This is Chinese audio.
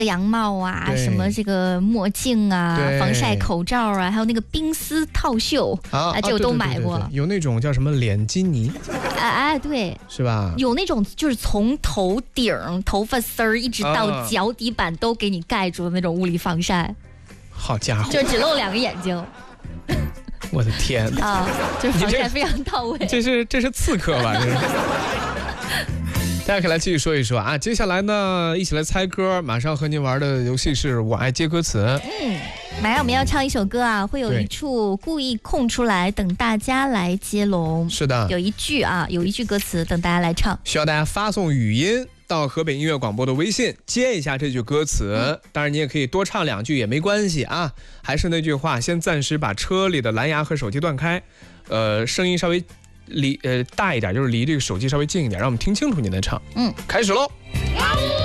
羊帽啊，什么这个墨镜啊，防晒口罩啊，还有那个冰丝套袖这我都买过。 对，有那种叫什么脸基尼， 对， 是吧？ 有那种就是从头顶、头发丝儿一直到脚底板都给你盖住的那种物理防晒。 好家伙， 就只露2个眼睛。 我的天就是防晒非常到位。 这是刺客吧？这是。大家可以来继续说一说啊！接下来呢，一起来猜歌。马上和您玩的游戏是我爱接歌词。 马上我们要唱一首歌啊，会有一处故意空出来，等大家来接龙。 是的， 有一句歌词等大家来唱， 需要大家发送语音到河北音乐广播的微信，接一下这句歌词。当然你也可以多唱2句也没关系啊。还是那句话，先暂时把车里的蓝牙和手机断开，声音稍微大一点，就是离这个手机稍微近一点，让我们听清楚您的唱。开始喽。